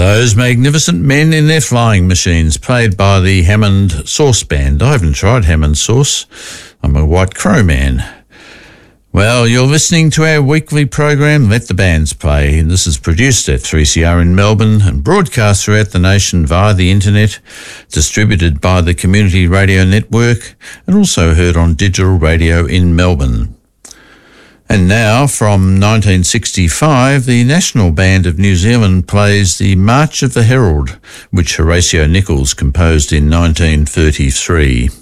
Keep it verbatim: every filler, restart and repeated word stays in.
Those magnificent men in their flying machines, played by the Hammond Sauce Band. I haven't tried Hammond Sauce. I'm a White Crow man. Well, you're listening to our weekly program, Let the Bands Play, and this is produced at three C R in Melbourne and broadcast throughout the nation via the internet, distributed by the Community Radio Network, and also heard on digital radio in Melbourne. And now, from nineteen sixty-five, the National Band of New Zealand plays the March of the Herald, which Horatio Nichols composed in nineteen thirty-three.